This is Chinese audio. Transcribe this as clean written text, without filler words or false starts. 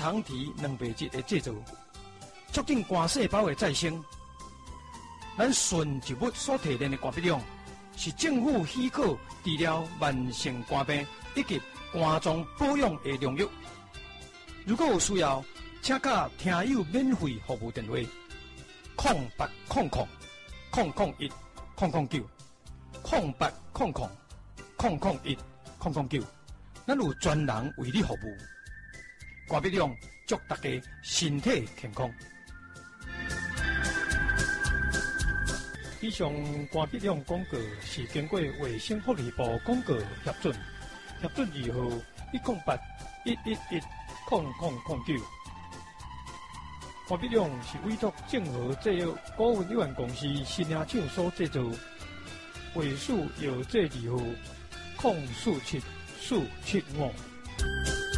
糖提蛋白质的制造，促进肝细胞的再生。咱纯植物所提炼的肝白量，是政府许可治疗慢性肝病以及肝脏保养的良药。如果有需要，请假听友免费服务电话：0800-009-001-009，咱有专人为你服务。肝白量祝大家身体健康。以上肝白量广告是经过卫生福利部广告核准2号108-111-0009。肝白量是委托正和制药股份有限公司新亚厂所制造，卫数药剂2号047475。